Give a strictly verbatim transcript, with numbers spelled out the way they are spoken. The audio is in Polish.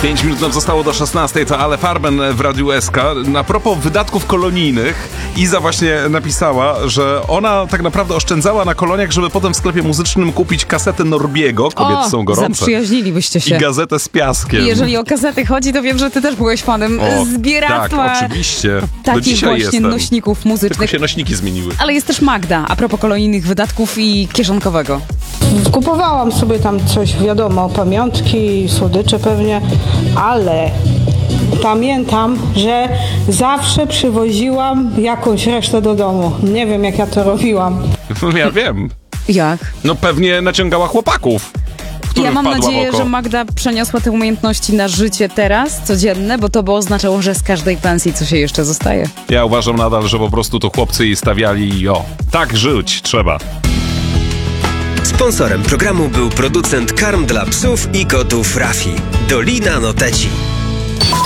Pięć minut nam zostało do szesnastej, to Ale Farben w Radiu S K. A propos wydatków kolonijnych, Iza właśnie napisała, że ona tak naprawdę oszczędzała na koloniach, żeby potem w sklepie muzycznym kupić kasetę Norbiego, Kobiety o, są gorące. Zaprzyjaźnilibyście się. I gazetę z piaskiem. I jeżeli o kasety chodzi, to wiem, że ty też byłeś fanem o, zbieractwa tak, oczywiście. Do takich dzisiaj właśnie jestem. nośników muzycznych. Tylko się nośniki zmieniły. Ale jest też Magda, a propos kolonijnych wydatków i kieszonkowego. Kupowałam sobie tam coś, wiadomo, pamiątki, słodycze pewnie, ale pamiętam, że zawsze przywoziłam jakąś resztę do domu. Nie wiem, jak ja to robiłam. Ja wiem. Jak? No pewnie naciągała chłopaków. Ja mam wpadła w nadzieję, oko. że Magda przeniosła te umiejętności na życie teraz, codzienne, bo to by oznaczało, że z każdej pensji co się jeszcze zostaje. Ja uważam nadal, że po prostu to chłopcy jej stawiali i o, tak żyć trzeba. Sponsorem programu był producent karm dla psów i kotów Rafi. Dolina Noteci.